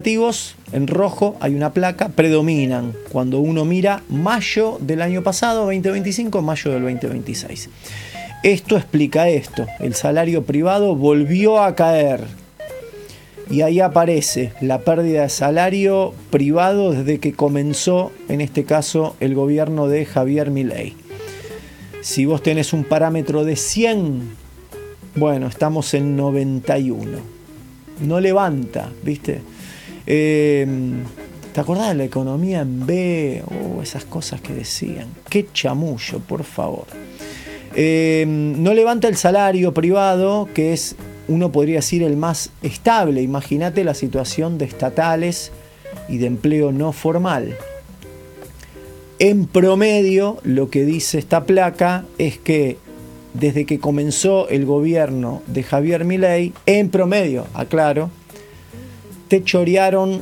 negativos, en rojo hay una placa, predominan cuando uno mira mayo del año pasado, 2025, mayo del 2026. Esto explica esto, el salario privado volvió a caer. Y ahí aparece la pérdida de salario privado desde que comenzó, en este caso, el gobierno de Javier Milei. Si vos tenés un parámetro de 100, bueno, estamos en 91. No levanta, ¿viste? ¿Te acordás de la economía en B? Esas cosas que decían. Qué chamullo, por favor. No levanta el salario privado, que es, uno podría decir, el más estable. Imagínate la situación de estatales y de empleo no formal. En promedio, lo que dice esta placa es que desde que comenzó el gobierno de Javier Milei, en promedio, aclaro, te chorearon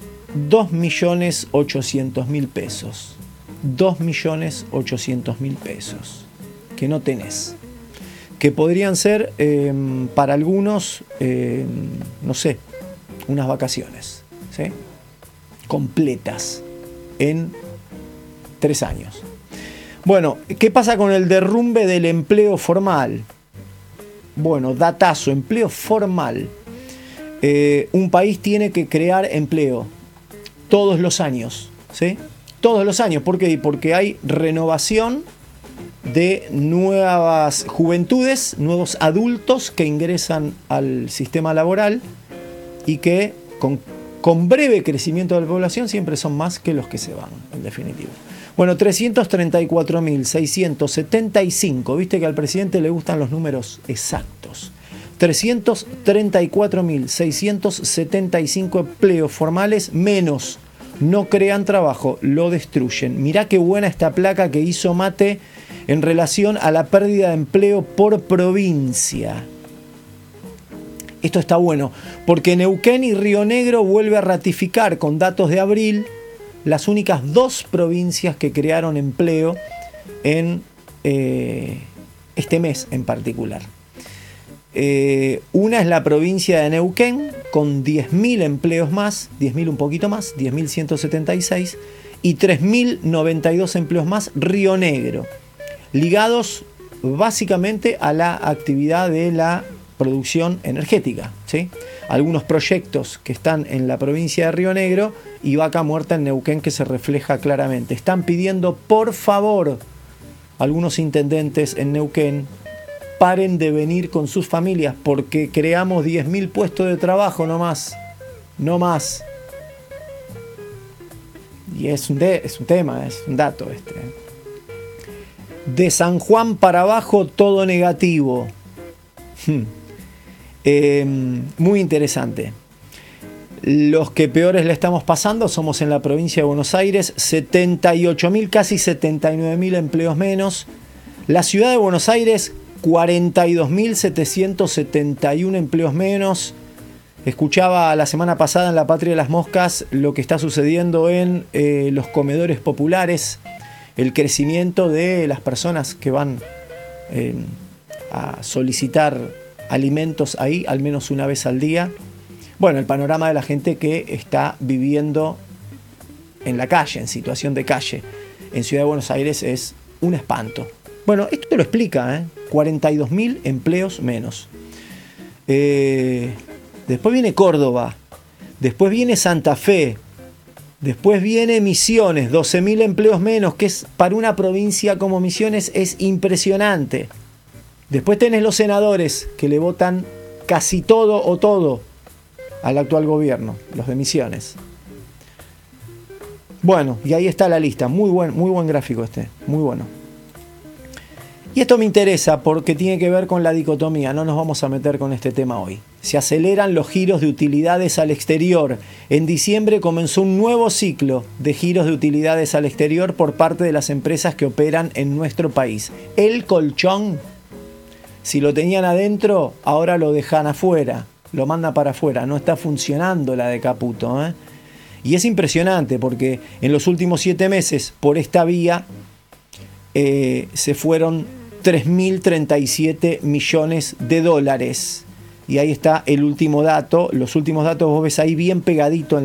2.800.000 pesos. 2.800.000 pesos que no tenés. Que podrían ser, para algunos, no sé, unas vacaciones, ¿sí? Completas en 3 años. Bueno, ¿qué pasa con el derrumbe del empleo formal? Bueno, datazo, empleo formal. Un país tiene que crear empleo todos los años, ¿sí? Todos los años. ¿Por qué? Porque hay renovación de nuevas juventudes, nuevos adultos que ingresan al sistema laboral y que con breve crecimiento de la población siempre son más que los que se van, en definitiva. Bueno, 334.675, viste que al presidente le gustan los números exactos. 334.675 empleos formales menos. No crean trabajo, lo destruyen. Mirá qué buena esta placa que hizo Mate en relación a la pérdida de empleo por provincia. Esto está bueno, porque Neuquén y Río Negro vuelve a ratificar con datos de abril las únicas 2 provincias que crearon empleo en este mes en particular. Una es la provincia de Neuquén, con 10.000 empleos más, 10.000 un poquito más, 10.176, y 3.092 empleos más, Río Negro, ligados básicamente a la actividad de la producción energética, ¿sí? Algunos proyectos que están en la provincia de Río Negro y Vaca Muerta en Neuquén, que se refleja claramente. Están pidiendo, por favor, algunos intendentes en Neuquén, paren de venir con sus familias porque creamos 10.000 puestos de trabajo, no más. No más. Y es un tema, es un dato este. De San Juan para abajo, todo negativo. Muy interesante. Los que peores le estamos pasando somos en la provincia de Buenos Aires, 78.000, casi 79.000 empleos menos. La ciudad de Buenos Aires, 42.771 empleos menos. Escuchaba la semana pasada en La Patria de las Moscas lo que está sucediendo en los comedores populares, el crecimiento de las personas que van a solicitar alimentos ahí al menos una vez al día. Bueno, el panorama de la gente que está viviendo en la calle, en situación de calle, en Ciudad de Buenos Aires es un espanto. Bueno, esto te lo explica, 42.000 empleos menos. Después viene Córdoba, después viene Santa Fe, después viene Misiones, 12.000 empleos menos, que es para una provincia como Misiones es impresionante. Después tenés los senadores que le votan casi todo o todo al actual gobierno, los de Misiones. Bueno, y ahí está la lista, muy buen gráfico este, muy bueno. Y esto me interesa porque tiene que ver con la dicotomía, no nos vamos a meter con este tema hoy. Se aceleran los giros de utilidades al exterior. En diciembre comenzó un nuevo ciclo de giros de utilidades al exterior por parte de las empresas que operan en nuestro país. El colchón, si lo tenían adentro, ahora lo dejan afuera, lo mandan para afuera. No está funcionando la de Caputo, ¿eh? Y es impresionante porque en los últimos 7 meses, por esta vía, se fueron 3.037 millones de dólares. Y ahí está el último dato. Los últimos datos vos ves ahí bien pegadito en